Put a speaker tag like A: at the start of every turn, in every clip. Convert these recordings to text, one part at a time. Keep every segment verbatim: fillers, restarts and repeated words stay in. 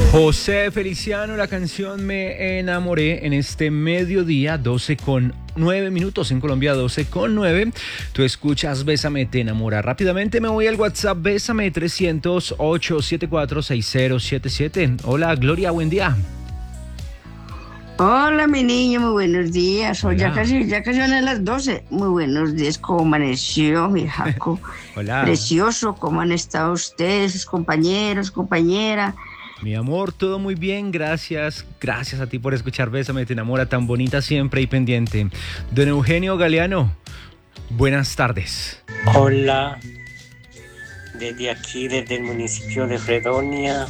A: José Feliciano, la canción Me Enamoré en este mediodía, doce con nueve minutos en Colombia, doce con nueve. Tú escuchas Bésame, te enamora. Rápidamente me voy al WhatsApp, Bésame trescientos ocho setenta y cuatro sesenta siete siete. Hola, Gloria, buen día.
B: Hola, mi niño, muy buenos días. Hoy ya
A: Hola.
B: casi, ya casi van a las doce. Muy buenos días, ¿cómo amaneció, mi Jaco?
A: Hola.
B: Precioso, ¿cómo han estado ustedes, sus compañeros, compañera?
A: Mi amor, todo muy bien, gracias. Gracias a ti por escuchar Bésame, te enamora, tan bonita siempre y pendiente. Don Eugenio Galeano, buenas tardes.
C: Hola, desde aquí, desde el municipio de Fredonia,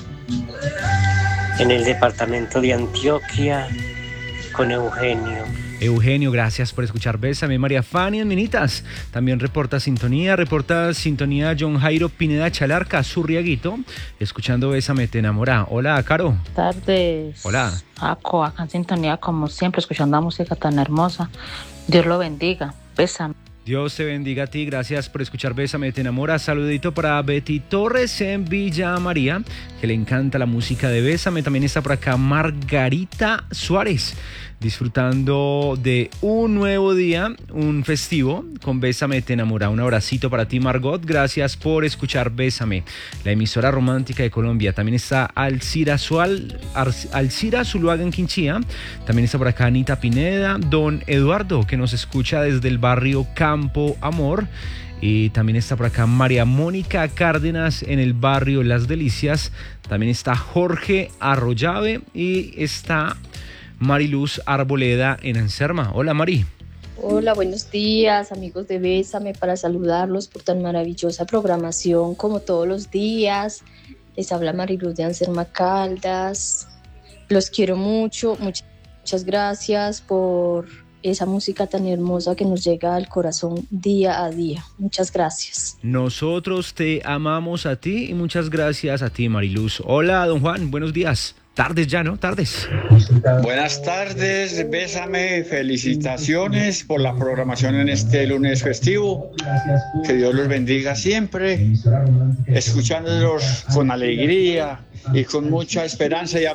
C: en el departamento de Antioquia, con Eugenio.
A: Eugenio, gracias por escuchar Bésame. María Fanny Minitas también reporta sintonía, reporta sintonía John Jairo Pineda Chalarca, Zurriaguito, escuchando Bésame, te enamora. Hola, Caro.
D: Buenas tardes.
A: Hola.
D: Aco, acá en sintonía como siempre, escuchando la música tan hermosa. Dios lo bendiga. Bésame.
A: Dios te bendiga a ti, gracias por escuchar Bésame, te enamora. Saludito para Betty Torres en Villa María, que le encanta la música de Bésame. También está por acá Margarita Suárez, disfrutando de un nuevo día, un festivo con Bésame, te enamora. Un abracito para ti, Margot, gracias por escuchar Bésame, la emisora romántica de Colombia. También está Alcira, Sual, Alcira Zuluaga en Quinchía. También está por acá Anita Pineda, don Eduardo, que nos escucha desde el barrio Campo Amor. Y también está por acá María Mónica Cárdenas en el barrio Las Delicias. También está Jorge Arroyave y está Mariluz Arboleda en Anserma. Hola, Mari.
E: Hola, buenos días, amigos de Bésame, para saludarlos por tan maravillosa programación como todos los días. Les habla Mariluz de Anserma Caldas. Los quiero mucho, muchas, muchas gracias por esa música tan hermosa que nos llega al corazón día a día. Muchas gracias.
A: Nosotros te amamos a ti y muchas gracias a ti, Mariluz. Hola, don Juan, buenos días. Tardes ya, ¿no? Tardes.
F: Buenas tardes, Bésame, felicitaciones por la programación en este lunes festivo. Que Dios los bendiga siempre, escuchándolos con alegría y con mucha esperanza y